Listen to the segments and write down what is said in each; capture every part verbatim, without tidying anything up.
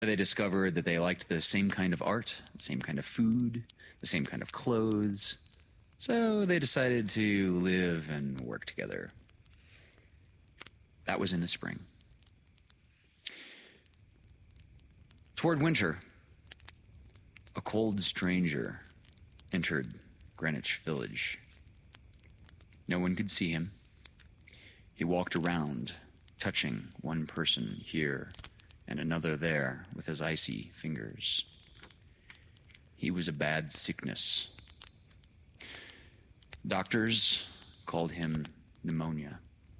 They discovered that they liked the same kind of art, the same kind of food, the same kind of clothes. So they decided to live and work together. That was in the spring. Toward winter, a cold stranger entered Greenwich Village. No one could see him. He walked around, touching one person here and another there with his icy fingers. He was a bad sickness. Doctors called him pneumonia.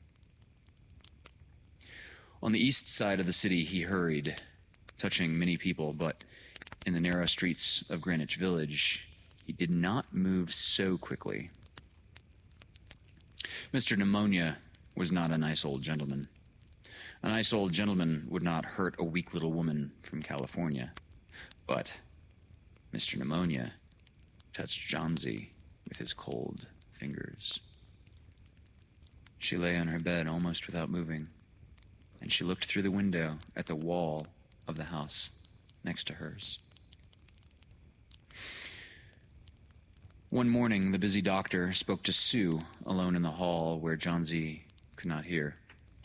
On the east side of the city, he hurried, touching many people, but in the narrow streets of Greenwich Village, he did not move so quickly. Mister Pneumonia was not a nice old gentleman. A nice old gentleman would not hurt a weak little woman from California. But Mister Pneumonia touched Johnsy with his cold fingers. She lay on her bed almost without moving, and she looked through the window at the wall of the house next to hers. One morning, the busy doctor spoke to Sue alone in the hall where Johnsy could not hear.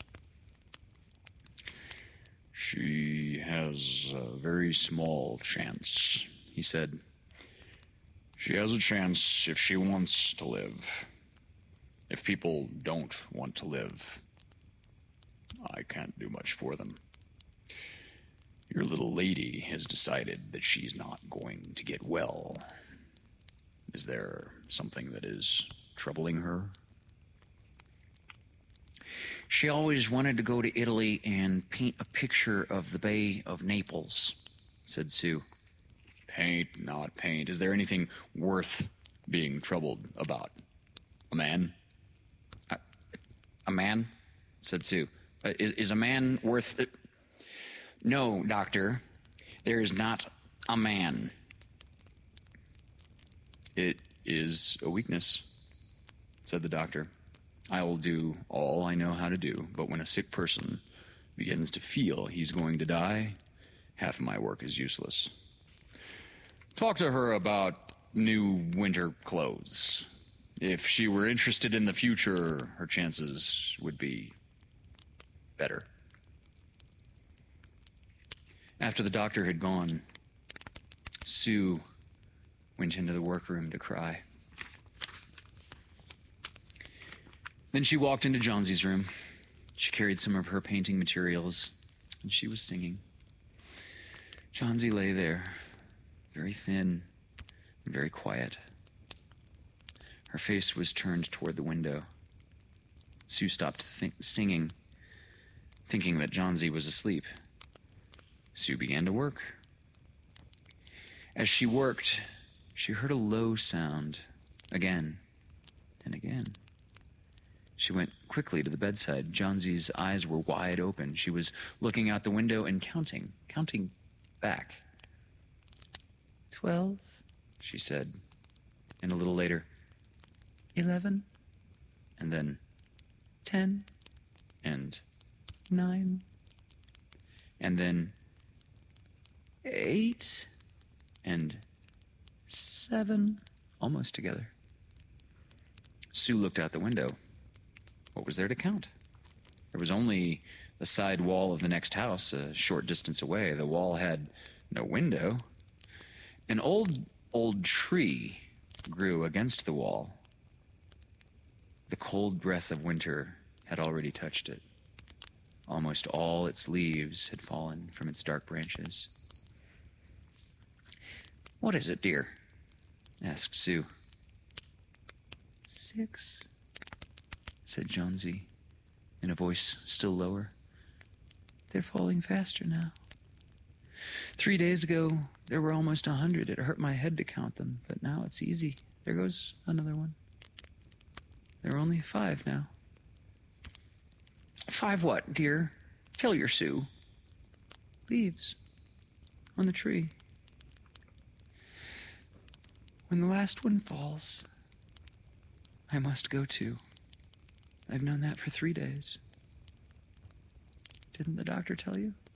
"She has a very small chance," he said. "She has a chance if she wants to live. If people don't want to live, I can't do much for them. Your little lady has decided that she's not going to get well. Is there something that is troubling her?" "She always wanted to go to Italy and paint a picture of the Bay of Naples," said Sue. "Paint, not paint. Is there anything worth being troubled about? A man?" "A, a man?" said Sue. Uh, is, is a man worth... Uh, "No, doctor, there is not a man." "It is a weakness," said the doctor. "I will do all I know how to do, but when a sick person begins to feel he's going to die, half of my work is useless. Talk to her about new winter clothes. If she were interested in the future, her chances would be better." After the doctor had gone, Sue went into the workroom to cry. Then she walked into Johnsy's room. She carried some of her painting materials, and she was singing. Johnsy lay there, very thin and very quiet. Her face was turned toward the window. Sue stopped think- singing, thinking that Johnsy was asleep. Sue began to work. As she worked, she heard a low sound again and again. She went quickly to the bedside. Johnsy's eyes were wide open. She was looking out the window and counting, counting back. "Twelve," she said, and a little later, "Eleven," and then, "Ten," and "Nine," and then, "Eight," and "Seven," almost together. Sue looked out the window. What was there to count? There was only the side wall of the next house, a short distance away. The wall had no window. An old, old tree grew against the wall. The cold breath of winter had already touched it. Almost all its leaves had fallen from its dark branches. "What is it, dear?" asked Sue. "Six," said Johnsy, in a voice still lower. "They're falling faster now. Three days ago, there were almost a hundred. It hurt my head to count them, but now it's easy. There goes another one. There are only five now." "Five what, dear? Tell your Sue." "Leaves on the tree. When the last one falls, I must go too. I've known that for three days. Didn't the doctor tell you?"